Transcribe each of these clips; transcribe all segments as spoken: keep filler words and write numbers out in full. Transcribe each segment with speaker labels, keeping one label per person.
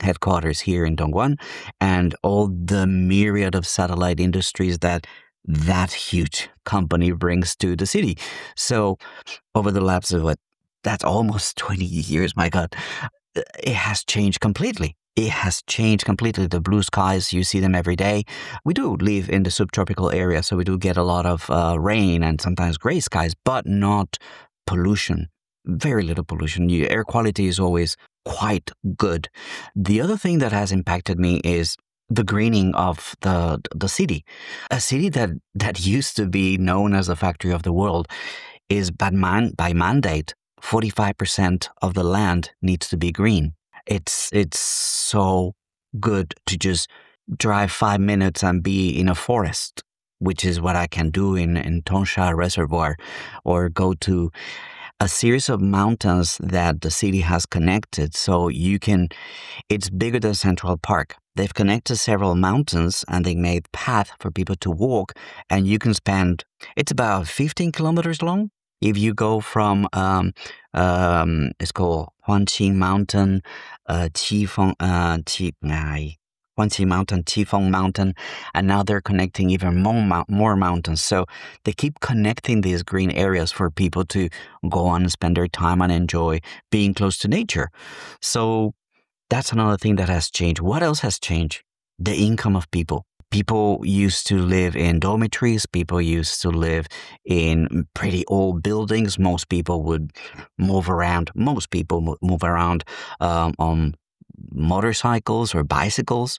Speaker 1: headquarters here in Dongguan, and all the myriad of satellite industries that that huge company brings to the city. So over the lapse of what, that's almost twenty years, my God, it has changed completely. It has changed completely. The blue skies, you see them every day. We do live in the subtropical area, so we do get a lot of uh, rain and sometimes gray skies, but not pollution. Very little pollution. Your air quality is always quite good. The other thing that has impacted me is the greening of the the city. A city that, that used to be known as the factory of the world is by, man, by mandate, forty-five percent of the land needs to be green. It's it's so good to just drive five minutes and be in a forest, which is what I can do in, in Tongsha Reservoir, or go to a series of mountains that the city has connected. So you can, it's bigger than Central Park. They've connected several mountains and they made path for people to walk, and you can spend, it's about fifteen kilometers long. If you go from, um, um, it's called Huanqing Mountain, uh, Qifeng, uh, Qi, uh, Huanqi Mountain, Qifeng Mountain, and now they're connecting even more, more mountains. So they keep connecting these green areas for people to go on and spend their time and enjoy being close to nature. So that's another thing that has changed. What else has changed? The income of people. People used to live in dormitories. People used to live in pretty old buildings. Most people would move around. Most people move around um, on motorcycles or bicycles.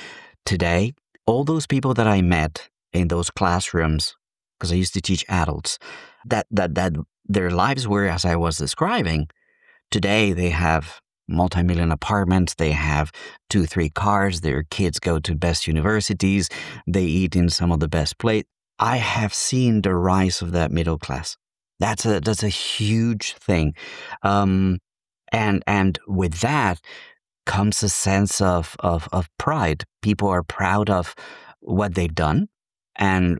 Speaker 1: Today, all those people that I met in those classrooms, because I used to teach adults, that that that their lives were as I was describing. Today, they have multi-million apartments, they have two, three cars, their kids go to best universities, they eat in some of the best places. I have seen the rise of that middle class. That's a that's a huge thing. Um, and and with that comes a sense of, of, of pride. People are proud of what they've done and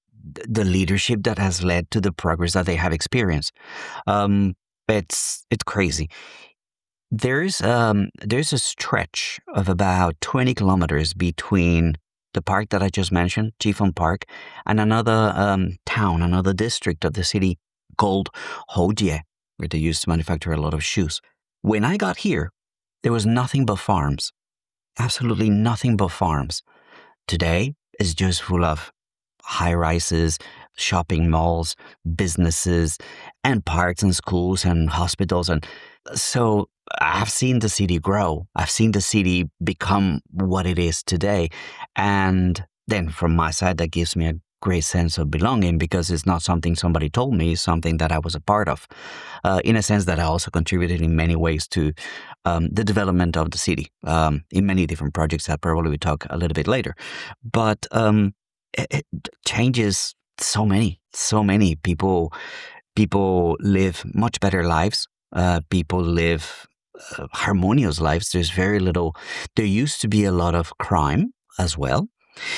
Speaker 1: the leadership that has led to the progress that they have experienced. Um, it's it's crazy. There's um there's a stretch of about twenty kilometers between the park that I just mentioned, Qifeng Park, and another um, town, another district of the city called Houjie, where they used to manufacture a lot of shoes. When I got here, there was nothing but farms, absolutely nothing but farms. Today is just full of high-rises, shopping malls, businesses, and parks and schools and hospitals. And so I've seen the city grow. I've seen the city become what it is today. And then from my side, that gives me a great sense of belonging because it's not something somebody told me, it's something that I was a part of. Uh, in a sense that I also contributed in many ways to um, the development of the city um, in many different projects that probably we talk a little bit later. But um, it, it changes so many, so many people. People live much better lives. Uh, people live uh, harmonious lives. There's very little. There used to be a lot of crime as well.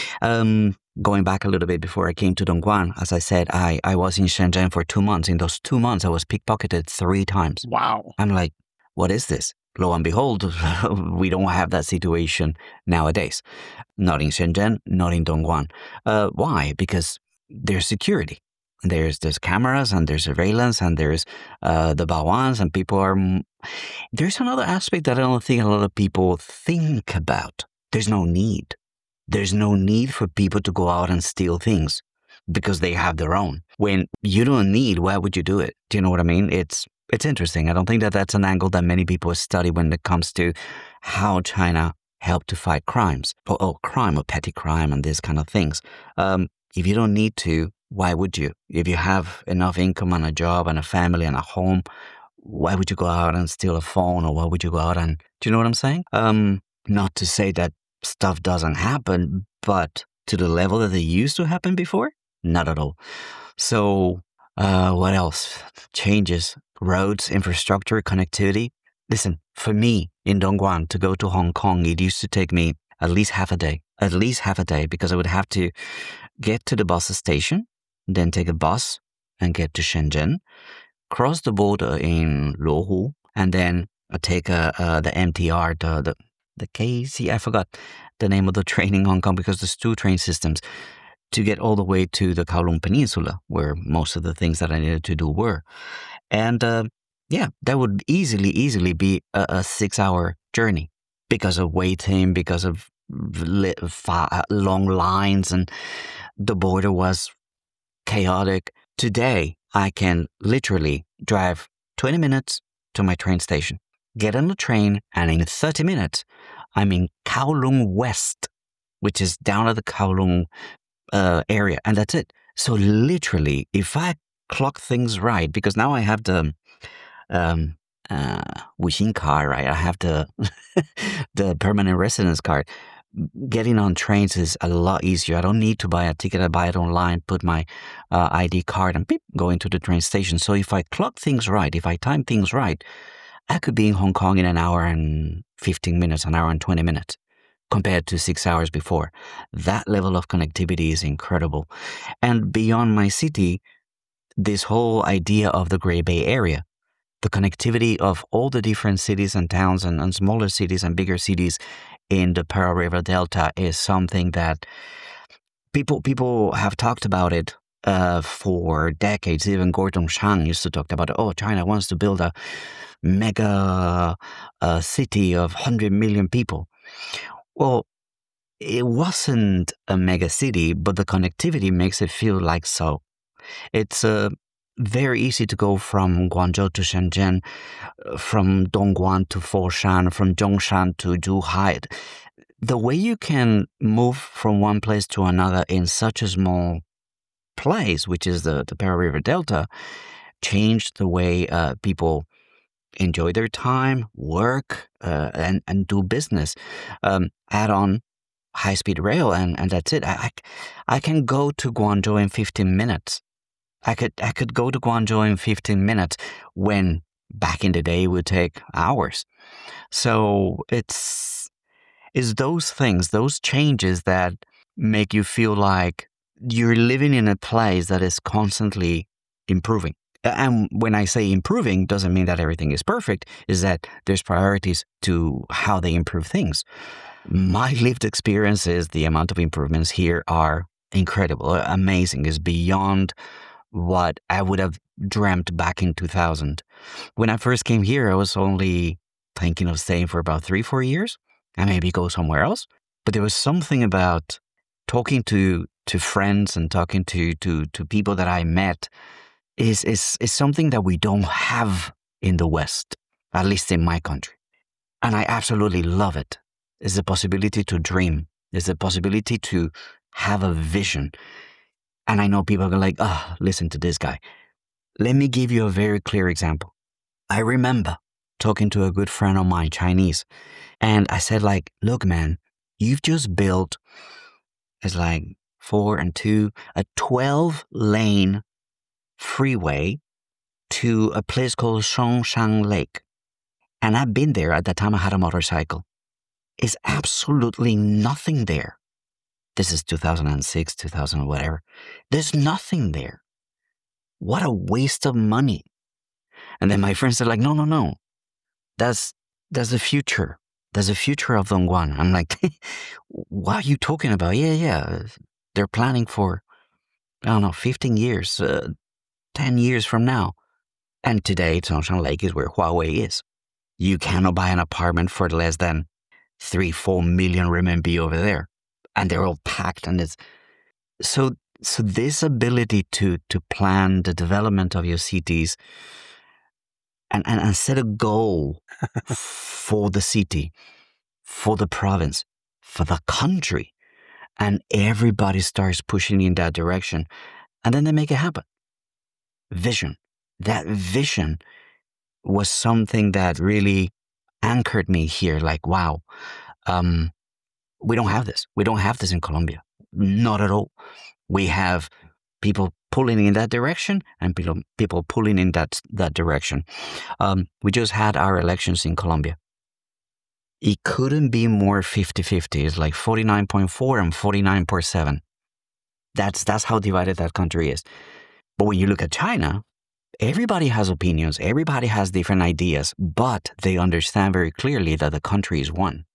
Speaker 1: Um, going back a little bit before I came to Dongguan, as I said, I, I was in Shenzhen for two months. In those two months, I was pickpocketed three times.
Speaker 2: Wow.
Speaker 1: I'm like, what is this? Lo and behold, we don't have that situation nowadays. Not in Shenzhen, not in Dongguan. Uh, why? Because there's security. There's there's cameras and there's surveillance and there's uh, the bawans and people are... M- there's another aspect that I don't think a lot of people think about. There's no need. There's no need for people to go out and steal things because they have their own. When you don't need, why would you do it? Do you know what I mean? It's it's interesting. I don't think that that's an angle that many people study when it comes to how China helped to fight crimes. Or, oh, crime or petty crime and these kind of things. Um, if you don't need to, why would you? If you have enough income and a job and a family and a home, why would you go out and steal a phone or why would you go out and... Do you know what I'm saying? Um, not to say that stuff doesn't happen, but to the level that they used to happen before? Not at all. So, uh, what else? Changes, roads, infrastructure, connectivity. Listen, for me in Dongguan to go to Hong Kong, it used to take me at least half a day, at least half a day, because I would have to get to the bus station, then take a bus and get to Shenzhen, cross the border in Luohu, and then take a, uh, the M T R, the, the the K C, I forgot the name of the train in Hong Kong because there's two train systems to get all the way to the Kowloon Peninsula, where most of the things that I needed to do were. And uh, yeah, that would easily, easily be a, a six-hour journey because of waiting, because of li- fa- long lines, and the border was chaotic. Today, I can literally drive twenty minutes to my train station, get on the train, and in thirty minutes, I'm in Kowloon West, which is down at the Kowloon uh, area, and that's it. So literally, if I clock things right, because now I have the um, uh, Wuxing card, right? I have the the permanent residence card. Getting on trains is a lot easier. I don't need to buy a ticket. I buy it online, put my uh, I D card, and beep, go into the train station. So if I clock things right, if I time things right, I could be in Hong Kong in an hour and fifteen minutes, an hour and twenty minutes, compared to six hours before. That level of connectivity is incredible. And beyond my city, this whole idea of the Great Bay Area, the connectivity of all the different cities and towns and, and smaller cities and bigger cities in the Pearl River Delta is something that people people have talked about it uh, for decades. Even Gordon Chang used to talk about it. Oh, China wants to build a mega uh, city of one hundred million people. Well, it wasn't a mega city, but the connectivity makes it feel like so. It's uh, very easy to go from Guangzhou to Shenzhen, from Dongguan to Foshan, from Zhongshan to Zhuhai. The way you can move from one place to another in such a small place, which is the, the Pearl River Delta, changed the way uh, people enjoy their time, work, uh, and, and do business. Um, add on high-speed rail, and, and that's it. I, I, I can go to Guangzhou in fifteen minutes. I could I could go to Guangzhou in fifteen minutes when back in the day it would take hours. So it's it's those things, those changes that make you feel like you're living in a place that is constantly improving. And when I say improving, doesn't mean that everything is perfect, is that there's priorities to how they improve things. My lived experience is the amount of improvements here are incredible, amazing, is beyond what I would have dreamt back in two thousand. When I first came here, I was only thinking of staying for about three, four years and maybe go somewhere else. But there was something about talking to to friends and talking to to to people that I met is is is something that we don't have in the West, at least in my country. And I absolutely love it. It's the possibility to dream. It's the possibility to have a vision. And I know people are like, ah, oh, listen to this guy. Let me give you a very clear example. I remember talking to a good friend of mine, Chinese, and I said like, look, man, you've just built, it's like four and two, a twelve lane freeway to a place called Songshan Lake. And I've been there at the time I had a motorcycle. It's absolutely nothing there. This is two thousand six, two thousand, whatever. There's nothing there. What a waste of money. And then my friends said like, no, no, no. That's, that's the future. That's the future of Dongguan. I'm like, what are you talking about? Yeah, yeah. They're planning for, I don't know, fifteen years, uh, ten years from now. And today, Songshan Lake is where Huawei is. You cannot buy an apartment for less than three, four million renminbi over there. And they're all packed, and it's so so this ability to to plan the development of your cities and, and, and set a goal for the city, for the province, for the country, and everybody starts pushing in that direction, and then they make it happen. Vision. That vision was something that really anchored me here. Like, wow, um, we don't have this. We don't have this in Colombia. Not at all. We have people pulling in that direction and people people pulling in that that direction. Um, we just had our elections in Colombia. It couldn't be more fifty-fifty. It's like forty-nine point four and forty-nine point seven. That's that's how divided that country is. But when you look at China, everybody has opinions. Everybody has different ideas, but they understand very clearly that the country is one.